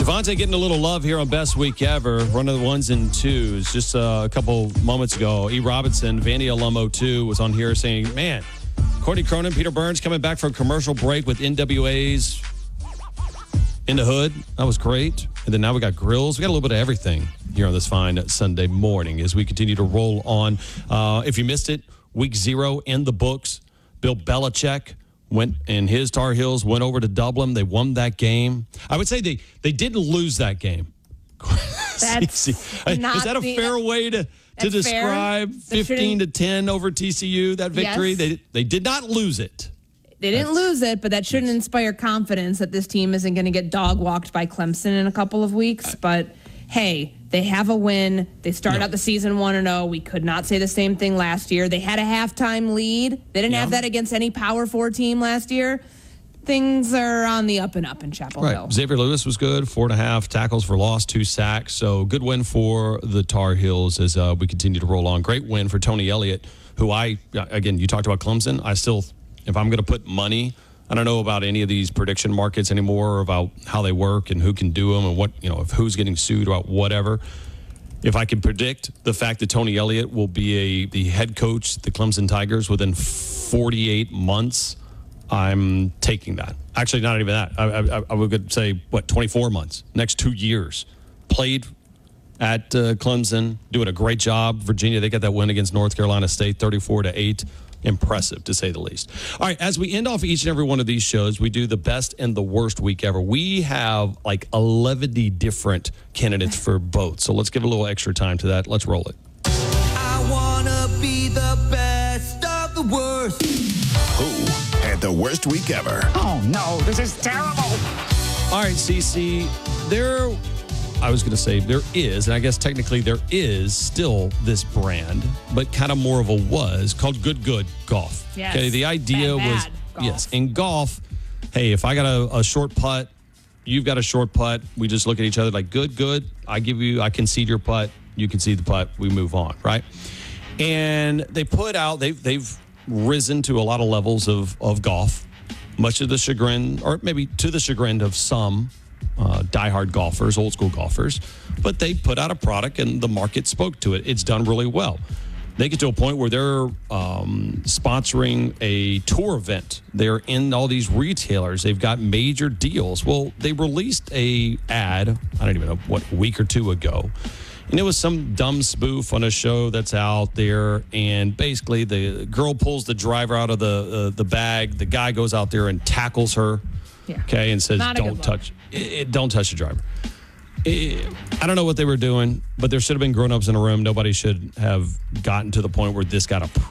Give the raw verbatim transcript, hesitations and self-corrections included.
Javante getting a little love here on Best Week Ever. One of the ones and twos. Just uh, a couple moments ago, E. Robinson, Vandy alum oh two, was on here saying, man, Courtney Cronin, Peter Burns coming back from commercial break with N W A's In the Hood. That was great. And then now we got grills. We got a little bit of everything here on this fine Sunday morning as we continue to roll on. Uh, if you missed it, week zero in the books. Bill Belichick went in his Tar Heels, went over to Dublin. They won that game. I would say they, they didn't lose that game. That's not Is that a the, fair way to, to describe fifteen to ten over T C U, that victory? Yes. They, they did not lose it. They didn't That's, lose it, but that shouldn't inspire confidence that this team isn't going to get dog walked by Clemson in a couple of weeks. But, hey, they have a win. They started no. out the season one and oh. We could not say the same thing last year. They had a halftime lead. They didn't yeah. have that against any Power Four team last year. Things are on the up and up in Chapel right. Hill. Xavier Lewis was good, four and a half tackles for loss, two sacks. So good win for the Tar Heels as uh, we continue to roll on. Great win for Tony Elliott, who I, again, you talked about Clemson. I still, if I'm going to put money, I don't know about any of these prediction markets anymore about how they work and who can do them and what, you know, if who's getting sued about whatever. If I can predict the fact that Tony Elliott will be a the head coach, the Clemson Tigers, within forty-eight months, I'm taking that. Actually, not even that. I, I, I would say, what, twenty-four months, next two years. Played at uh, Clemson, doing a great job. Virginia, they got that win against North Carolina State, thirty-four to eight. Impressive, to say the least. All right, as we end off each and every one of these shows, we do the best and the worst week ever. We have like eleven different candidates for both. So let's give a little extra time to that. Let's roll it. I want to be the best of the worst. Who had the worst week ever? Oh, no, this is terrible. All right, Cece, there, I was going to say there is, and I guess technically there is still this brand, but kind of more of a was, called Good Good Golf. Yes. Okay, the idea Bad, was, bad golf. yes, in golf, hey, if I got a, a short putt, you've got a short putt, we just look at each other like, good, good, I give you, I concede your putt, you concede the putt, we move on, right? And they put out, they've, they've risen to a lot of levels of, of golf, much to the chagrin, or maybe to the chagrin of some uh, diehard golfers, old school golfers, but they put out a product and the market spoke to it. It's done really well. They get to a point where they're um, sponsoring a tour event. They're in all these retailers. They've got major deals. Well, they released a ad, I don't even know, what, a week or two ago. And it was some dumb spoof on a show that's out there. And basically the girl pulls the driver out of the uh, the bag. The guy goes out there and tackles her. Yeah. Okay, and says, Not a good don't look. touch, it, it, don't touch the driver. It, I don't know what they were doing, but there should have been grown-ups in a room. Nobody should have gotten to the point where this got approved.